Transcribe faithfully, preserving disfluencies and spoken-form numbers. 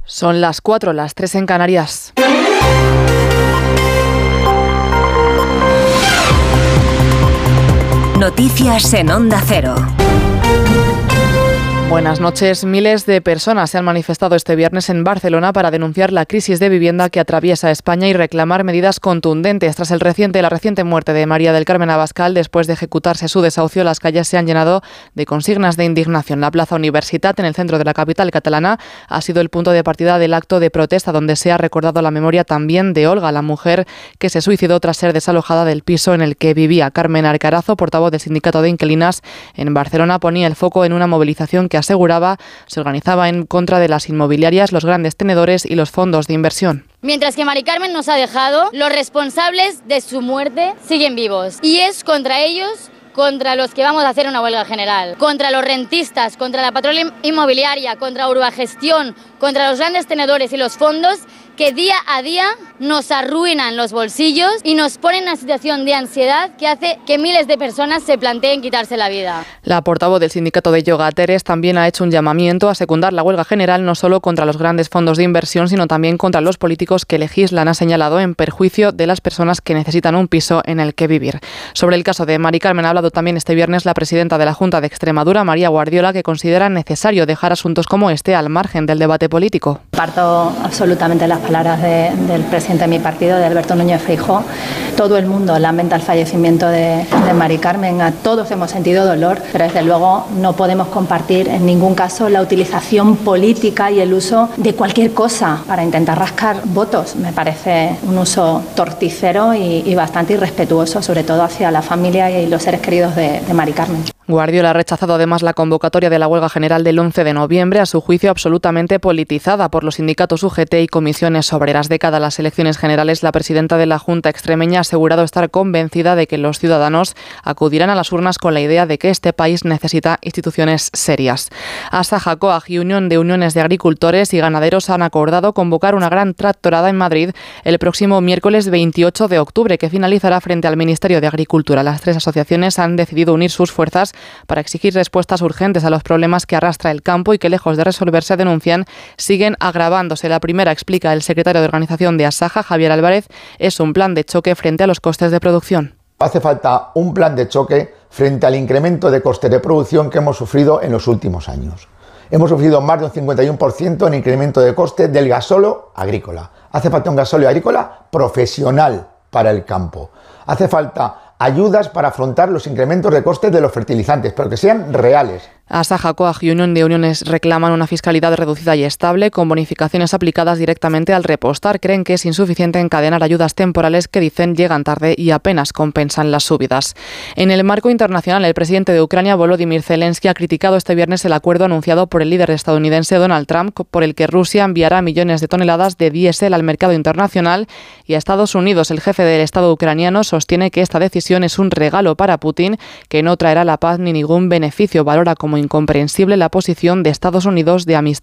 Son las cuatro, las tres en Canarias. Noticias en Onda Cero. Buenas noches. Miles de personas se han manifestado este viernes en Barcelona para denunciar la crisis de vivienda que atraviesa España y reclamar medidas contundentes. Tras el reciente, la reciente muerte de María del Carmen Abascal, después de ejecutarse su desahucio, las calles se han llenado de consignas de indignación. La Plaza Universitat, en el centro de la capital catalana, ha sido el punto de partida del acto de protesta, donde se ha recordado la memoria también de Olga, la mujer que se suicidó tras ser desalojada del piso en el que vivía. Carmen Arcarazo, portavoz del Sindicato de Inquilinas en Barcelona, ponía el foco en una movilización que aseguraba se organizaba en contra de las inmobiliarias, los grandes tenedores y los fondos de inversión. Mientras que Mari Carmen nos ha dejado, los responsables de su muerte siguen vivos. Y es contra ellos contra los que vamos a hacer una huelga general. Contra los rentistas, contra la patronal inmobiliaria, contra Urbagestión, contra los grandes tenedores y los fondos que día a día nos arruinan los bolsillos y nos ponen en una situación de ansiedad que hace que miles de personas se planteen quitarse la vida. La portavoz del sindicato de Yoga Teres también ha hecho un llamamiento a secundar la huelga general no solo contra los grandes fondos de inversión, sino también contra los políticos que legislan, ha señalado, en perjuicio de las personas que necesitan un piso en el que vivir. Sobre el caso de Mari Carmen ha hablado también este viernes la presidenta de la Junta de Extremadura, María Guardiola, que considera necesario dejar asuntos como este al margen del debate político. Parto absolutamente las palabras de, del presidente de mi partido, de Alberto Núñez Feijóo. Todo el mundo lamenta el fallecimiento de, de Mari Carmen. A todos hemos sentido dolor, pero desde luego no podemos compartir en ningún caso la utilización política y el uso de cualquier cosa para intentar rascar votos. Me parece un uso torticero y, y bastante irrespetuoso, sobre todo hacia la familia y los seres queridos de, de Mari Carmen. Guardiola ha rechazado además la convocatoria de la huelga general del once de noviembre, a su juicio absolutamente politizada por los sindicatos U G T y comisiones obreras. De cara a las elecciones generales, la presidenta de la Junta extremeña ha asegurado estar convencida de que los ciudadanos acudirán a las urnas con la idea de que este país necesita instituciones serias. Asaja, Coag y Unión de Uniones de Agricultores y Ganaderos han acordado convocar una gran tractorada en Madrid el próximo miércoles veintiocho de octubre, que finalizará frente al Ministerio de Agricultura. Las tres asociaciones han decidido unir sus fuerzas para exigir respuestas urgentes a los problemas que arrastra el campo y que, lejos de resolverse, denuncian, siguen agravándose. La primera, explica el secretario de organización de Asaja, Javier Álvarez, es un plan de choque frente a los costes de producción. Hace falta un plan de choque frente al incremento de costes de producción que hemos sufrido en los últimos años. Hemos sufrido más de un cincuenta y uno por ciento en incremento de costes del gasóleo agrícola. Hace falta un gasóleo agrícola profesional para el campo. Hace falta ayudas para afrontar los incrementos de costes de los fertilizantes, pero que sean reales. Asaja, Coag y Unión de Uniones reclaman una fiscalidad reducida y estable, con bonificaciones aplicadas directamente al repostar. Creen que es insuficiente encadenar ayudas temporales que, dicen, llegan tarde y apenas compensan las subidas. En el marco internacional, el presidente de Ucrania, Volodymyr Zelensky, ha criticado este viernes el acuerdo anunciado por el líder estadounidense Donald Trump, por el que Rusia enviará millones de toneladas de diésel al mercado internacional y a Estados Unidos. El jefe del Estado ucraniano sostiene que esta decisión es un regalo para Putin, que no traerá la paz ni ningún beneficio. Valora como incomprensible la posición de Estados Unidos de amistad